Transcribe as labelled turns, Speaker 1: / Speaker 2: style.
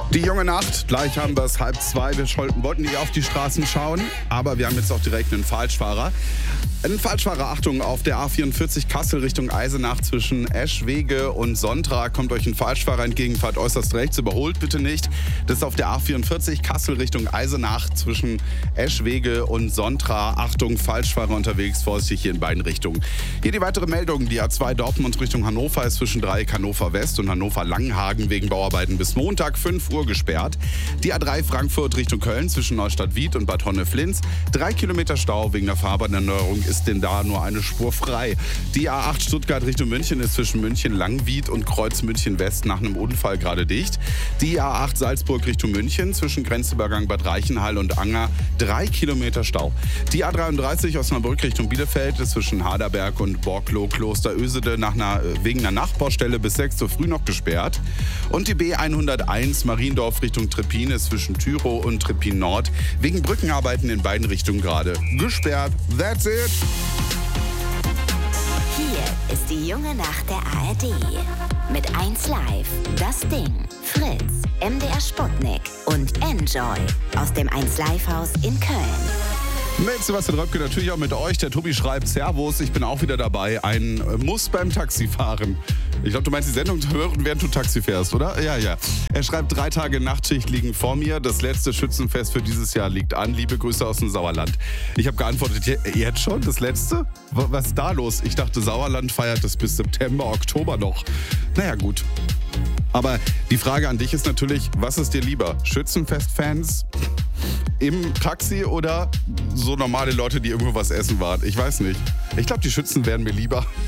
Speaker 1: Die junge Nacht, gleich haben wir es 1:30. Wir wollten nicht auf die Straßen schauen, aber wir haben jetzt auch direkt einen Falschfahrer. Ein Falschfahrer, Achtung, auf der A44 Kassel Richtung Eisenach zwischen Eschwege und Sontra kommt euch ein Falschfahrer entgegen, fahrt äußerst rechts, überholt bitte nicht. Das ist auf der A44 Kassel Richtung Eisenach zwischen Eschwege und Sontra. Achtung, Falschfahrer unterwegs, vorsichtig hier in beiden Richtungen. Hier die weitere Meldung, die A2 Dortmund Richtung Hannover ist zwischen Dreieck Hannover West und Hannover Langenhagen wegen Bauarbeiten bis Montag 5 Uhr gesperrt. Die A3 Frankfurt Richtung Köln zwischen Neustadt-Wied und Bad Honnef-Linz. 3 Kilometer Stau wegen der Fahrbahnerneuerung ist denn da nur eine Spur frei. Die A8 Stuttgart Richtung München ist zwischen München-Langwied und Kreuz München-West nach einem Unfall gerade dicht. Die A8 Salzburg Richtung München zwischen Grenzübergang Bad Reichenhall und Anger 3 Kilometer Stau. Die A33 Osnabrück Richtung Bielefeld ist zwischen Haderberg und Borkloh Kloster Ösede wegen einer Nachbaustelle bis 6 Uhr früh noch gesperrt. Und die B101 Mariendorf Richtung Treppin ist zwischen Tyrow und Treppin Nord wegen Brückenarbeiten in beiden Richtungen gerade gesperrt. That's it!
Speaker 2: Hier ist die junge Nacht der ARD. Mit 1Live, Das Ding, Fritz, MDR Sputnik und Enjoy aus dem 1Live-Haus in Köln.
Speaker 1: Mit Sebastian Röpke, natürlich auch mit euch. Der Tobi schreibt, Servus, ich bin auch wieder dabei. Ein Muss beim Taxifahren. Ich glaube, du meinst die Sendung hören, während du Taxi fährst, oder? Ja. Er schreibt, 3 Tage Nachtschicht liegen vor mir. Das letzte Schützenfest für dieses Jahr liegt an. Liebe Grüße aus dem Sauerland. Ich habe geantwortet, jetzt schon? Das letzte? Was ist da los? Ich dachte, Sauerland feiert es bis September, Oktober noch. Naja, gut. Aber die Frage an dich ist natürlich, was ist dir lieber? Schützenfest-Fans im Taxi oder so normale Leute, die irgendwo was essen waren? Ich weiß nicht. Ich glaube, die Schützen wären mir lieber.